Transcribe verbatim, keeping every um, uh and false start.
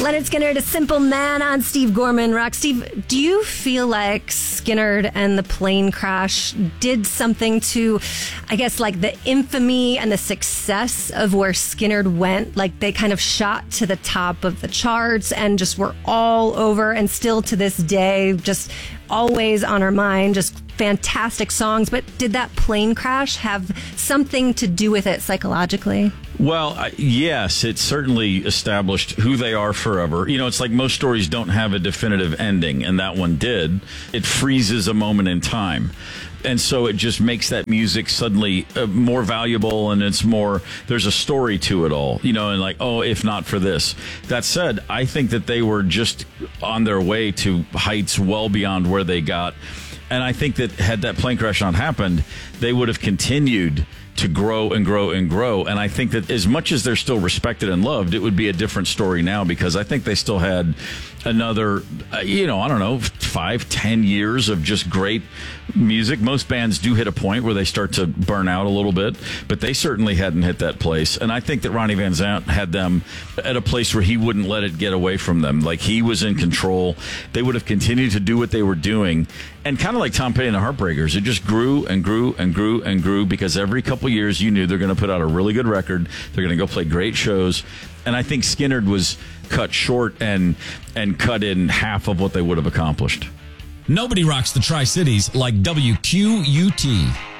Leonard Skinner, a simple man on Steve Gorman Rock. Steve, do you feel like Skynyrd and the plane crash did something to, I guess, like the infamy and the success of where Skynyrd went? Like they kind of shot to the top of the charts and just were all over, and still to this day, just always on our mind, just fantastic songs. But did that plane crash have something to do with it psychologically? Well, uh, yes, it certainly established who they are forever. You know, it's like most stories don't have a definitive ending, and that one did. It freezes a moment in time. And so it just makes that music suddenly uh, more valuable, and it's more, there's a story to it all, you know, and like, oh, if not for this. That said, I think that they were just on their way to heights well beyond where they got. And I think that had that plane crash not happened, they would have continued to grow and grow and grow. And I think that as much as they're still respected and loved, it would be a different story now, because I think they still had another, uh, you know, I don't know, five, ten years of just great music. Most bands do hit a point where they start to burn out a little bit, but they certainly hadn't hit that place. And I think that Ronnie Van Zant had them at a place where he wouldn't let it get away from them. Like he was in control. They would have continued to do what they were doing. And kind of like Tom Petty and the Heartbreakers, it just grew and grew and grew and grew, because every couple years you knew they're going to put out a really good record. They're going to go play great shows. And I think Skynyrd was cut short and and cut in half of what they would have accomplished. Nobody rocks the Tri-Cities like W Q U T.